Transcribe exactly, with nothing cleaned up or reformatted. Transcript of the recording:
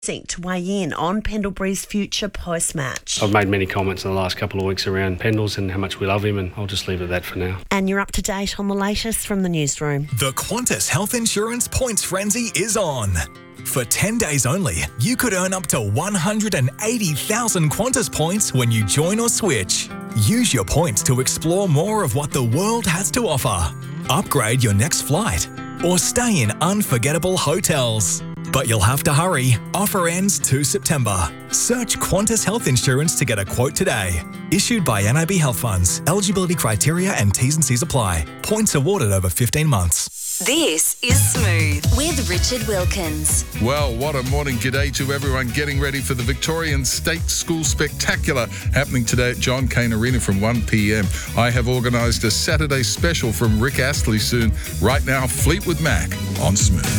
to weigh in on Pendlebury's future post-match. I've made many comments in the last couple of weeks around Pendles and how much we love him, and I'll just leave it at that for now. And you're up to date on the latest from the newsroom. The Qantas Health Insurance Points Frenzy is on. For ten days only, you could earn up to one hundred eighty thousand Qantas points when you join or switch. Use your points to explore more of what the world has to offer. Upgrade your next flight or stay in unforgettable hotels. But you'll have to hurry. Offer ends the second of September. Search Qantas Health Insurance to get a quote today. Issued by N I B Health Funds. Eligibility criteria and T's and C's apply. Points awarded over fifteen months. This is Smooth with Richard Wilkins. Well, what a morning. G'day to everyone getting ready for the Victorian State School Spectacular happening today at John Cain Arena from one p.m. I have organised a Saturday special from Rick Astley soon. Right now, Fleetwood Mac on Smooth.